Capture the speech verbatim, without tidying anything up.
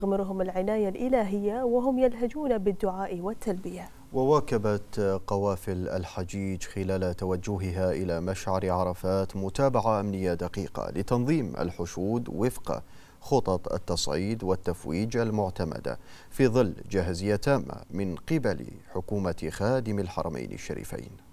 تغمرهم العناية الإلهية وهم يلهجون بالدعاء والتلبية. وواكبت قوافل الحجيج خلال توجهها إلى مشعر عرفات متابعة أمنية دقيقة لتنظيم الحشود وفق خطط التصعيد والتفويج المعتمدة في ظل جاهزية تامة من قبل حكومة خادم الحرمين الشريفين.